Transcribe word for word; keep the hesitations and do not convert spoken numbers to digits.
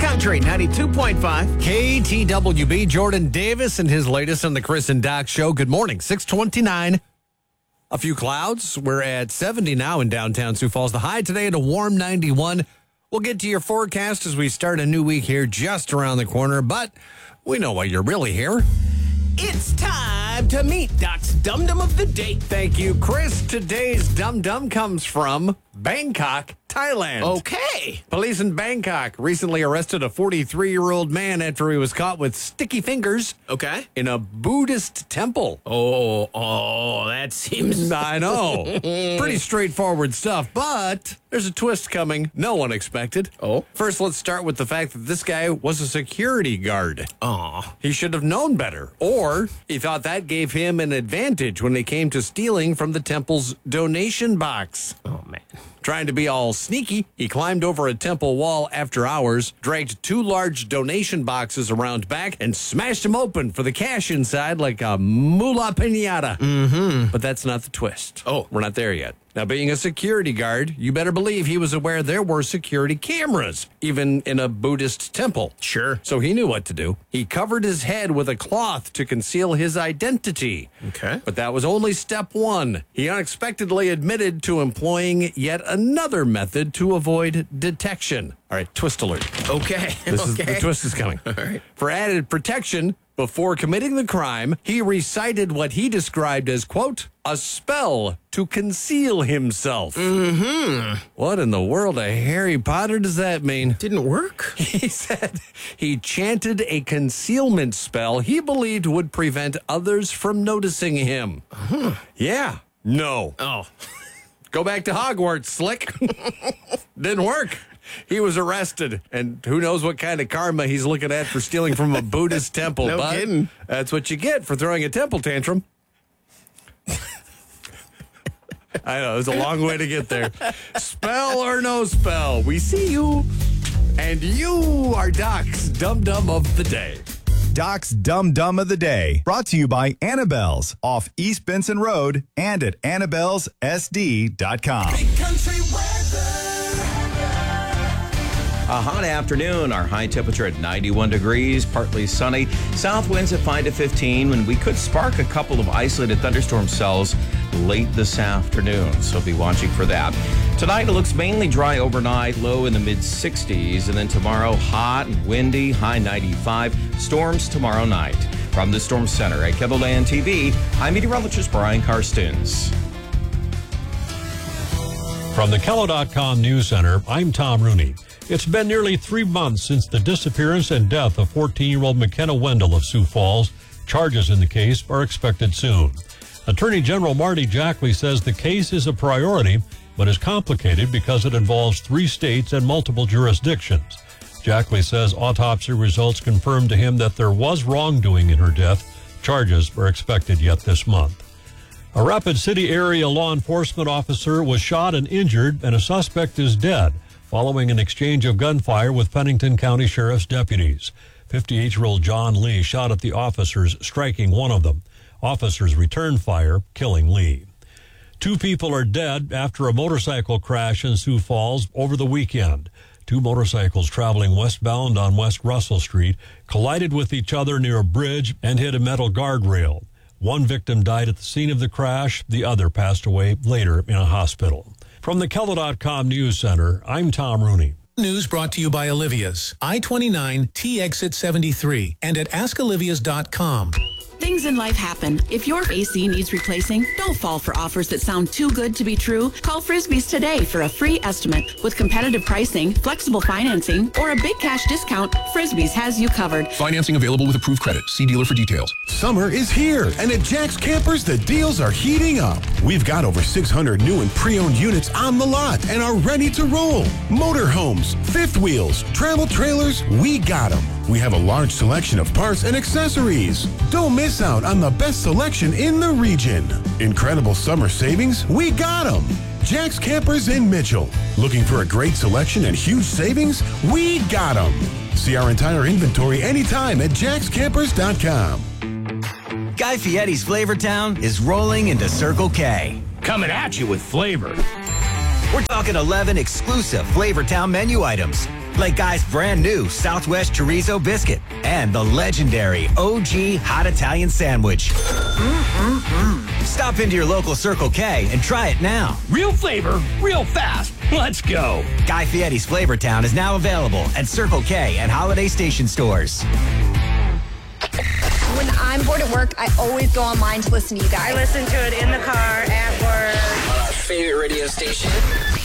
Country ninety-two point five. K T W B, Jordan Davis and his latest on the Chris and Doc Show. Good morning, six twenty-nine. A few clouds. We're at seventy now in downtown Sioux Falls. The high today at a warm ninety-one. We'll get to your forecast as we start a new week here just around the corner, but we know why you're really here. It's time to meet Doc's Dum Dum of the Day. Thank you, Chris. Today's Dum Dum comes from Bangkok, Thailand. Okay. Police in Bangkok recently arrested a forty-three-year-old man after he was caught with sticky fingers Okay. in a Buddhist temple. Oh, oh, that seems... I know. Pretty straightforward stuff, but there's a twist coming no one expected. Oh? First, let's start with the fact that this guy was a security guard. Oh. He should have known better, or he thought that gave him an advantage when it came to stealing from the temple's donation box. Oh, man. Trying to be all sneaky, he climbed over a temple wall after hours, dragged two large donation boxes around back, and smashed them open for the cash inside like a mula pinata. Mm-hmm. But that's not the twist. Oh. We're not there yet. Now, being a security guard, you better believe he was aware there were security cameras, even in a Buddhist temple. Sure. So he knew what to do. He covered his head with a cloth to conceal his identity. Okay. But that was only step one. He unexpectedly admitted to employing yet another method to avoid detection. All right, twist alert. Okay. This is, okay. the twist is coming. All right. For added protection, before committing the crime, he recited what he described as, quote, a spell to conceal himself. Mm-hmm. What in the world of Harry Potter does that mean? Didn't work? He said he chanted a concealment spell he believed would prevent others from noticing him. Uh-huh. Yeah. No. Oh. Go back to Hogwarts, slick. Didn't work. He was arrested, and who knows what kind of karma he's looking at for stealing from a Buddhist temple. No but kidding. That's what you get for throwing a temple tantrum. I know, it's a long way to get there. Spell or no spell, we see you, and you are Doc's Dum Dum of the Day. Doc's Dum Dum of the Day, brought to you by Annabelle's off East Benson Road and at annabelles s d dot com. Big country weather. A hot afternoon, our high temperature at ninety-one degrees, partly sunny. South winds at five to fifteen, when we could spark a couple of isolated thunderstorm cells late this afternoon, so be watching for that. Tonight, it looks mainly dry overnight, low in the mid sixties, and then tomorrow, hot and windy, high ninety-five. Storms tomorrow night. From the Storm Center at KENDLE T V, I'm meteorologist Brian Karstens. From the Kello dot com News Center, I'm Tom Rooney. It's been nearly three months since the disappearance and death of fourteen-year-old McKenna Wendell of Sioux Falls. Charges in the case are expected soon. Attorney General Marty Jackley says the case is a priority, but is complicated because it involves three states and multiple jurisdictions. Jackley says autopsy results confirmed to him that there was wrongdoing in her death. Charges are expected yet this month. A Rapid City area law enforcement officer was shot and injured, and a suspect is dead following an exchange of gunfire with Pennington County Sheriff's deputies. fifty-eight-year-old John Lee shot at the officers, striking one of them. Officers returned fire, killing Lee. Two people are dead after a motorcycle crash in Sioux Falls over the weekend. Two motorcycles traveling westbound on West Russell Street collided with each other near a bridge and hit a metal guardrail. One victim died at the scene of the crash. The other passed away later in a hospital. From the Kello dot com News Center, I'm Tom Rooney. News brought to you by Olivia's, I twenty-nine T Exit seventy-three, and at ask olivias dot com. Things in life happen. If your A C needs replacing, don't fall for offers that sound too good to be true. Call Frisbee's today for a free estimate. With competitive pricing, flexible financing, or a big cash discount, Frisbee's has you covered. Financing available with approved credit. See dealer for details. Summer is here, and at Jack's Campers, the deals are heating up. We've got over six hundred new and pre-owned units on the lot and are ready to roll. Motorhomes, fifth wheels, travel trailers, we got them. We have a large selection of parts and accessories. Don't miss out on the best selection in the region. Incredible summer savings, we got them. Jack's Campers in Mitchell. Looking for a great selection and huge savings? We got them. See our entire inventory anytime at jacks campers dot com. Guy Fieri's Flavortown is rolling into Circle K. Coming at you with flavor. We're talking eleven exclusive Flavortown menu items. like Guy's brand new Southwest Chorizo Biscuit and the legendary O G Hot Italian Sandwich. Mm-mm-mm. Stop into your local Circle K and try it now. Real flavor, real fast. Let's go. Guy Fieri's Flavor Town is now available at Circle K and Holiday Station stores. When I'm bored at work, I always go online to listen to you guys. I listen to it in the car, at work. On our favorite radio station.